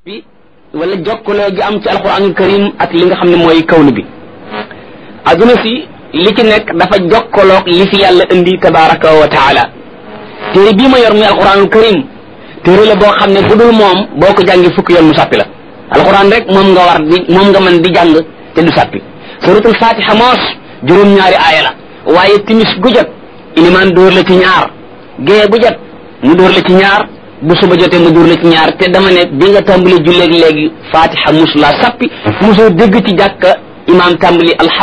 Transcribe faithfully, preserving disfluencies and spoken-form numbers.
bi wala jokkaloo gi am ci alquranul karim ak li nga xam ne mooy kawnu bi aduna si li ci nekk dafa jokkaloog li fi yàlla indi tabaraka wa taala téere bii ma yor muy alquranul karim téere la boo xam ne bu dul moom boo ko jàngi fukki yoon mu sàppi la alquran rek moom nga war di moom nga mën di jàng te du sàppi suratul fatiha moos juróom-ñaari aaya la waaye timis gu jot ilimaan dóor la ci ñaar gée gu jot mu dóor la ci ñaar bu suba jotee mu dóor la ci ñaar te dama ne bi nga tàmbali julleeg léegi fatiha mus la sàppi mosoo dégg ci jàkka imaam tàmbali